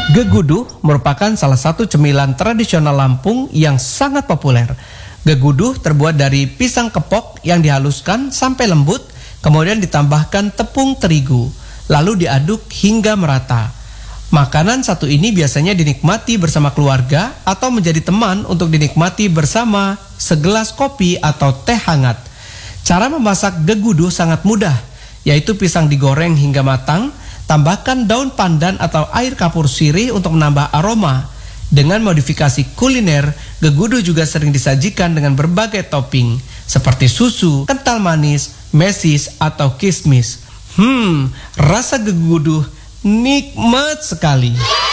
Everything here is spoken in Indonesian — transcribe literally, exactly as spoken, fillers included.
Geguduh merupakan salah satu cemilan tradisional Lampung yang sangat populer. Geguduh terbuat dari pisang kepok yang dihaluskan sampai lembut, kemudian ditambahkan tepung terigu, lalu diaduk hingga merata. Makanan satu ini biasanya dinikmati bersama keluarga atau menjadi teman untuk dinikmati bersama segelas kopi atau teh hangat. Cara memasak geguduh sangat mudah, yaitu pisang digoreng hingga matang, tambahkan daun pandan atau air kapur sirih untuk menambah aroma. Dengan modifikasi kuliner, geguduh juga sering disajikan dengan berbagai topping seperti susu, kental manis, mesis, atau kismis. Hmm, rasa geguduh nikmat sekali.